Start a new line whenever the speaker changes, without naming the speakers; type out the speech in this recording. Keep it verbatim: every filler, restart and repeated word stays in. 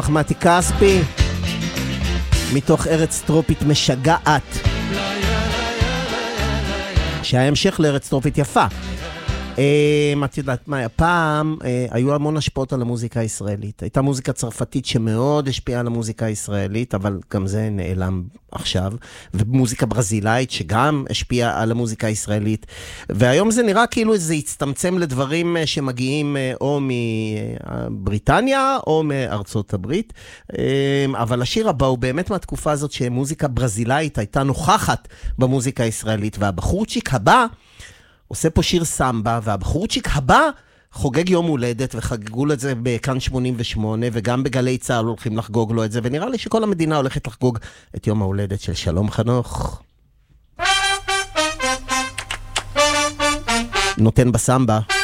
מתי כספי, מתוך ארץ טרופית משגעת, שההמשך לארץ טרופית יפה. את יודעת מה, הפעם היו המון השפעות על המוזיקה הישראלית. הייתה מוזיקה צרפתית שמאוד השפיעה על המוזיקה הישראלית, אבל גם זה נעלם עכשיו. ומוזיקה ברזילאית שגם השפיעה על המוזיקה הישראלית. והיום זה נראה כאילו זה הצטמצם לדברים שמגיעים או מבריטניה או מארצות הברית. אבל השיר הבא הוא באמת מהתקופה הזאת שמוזיקה ברזילאית הייתה נוכחת במוזיקה הישראלית. והבחורצ'יק הבא עושה פה שיר סמבה, והבחורצ'יק הבא חוגג יום הולדת, וחגגו לו את זה בכאן שמונים ושמונה, וגם בגלי צהל הולכים לחגוג לו את זה, ונראה לי שכל המדינה הולכת לחגוג את יום ההולדת של שלום חנוך. נותן בסמבה.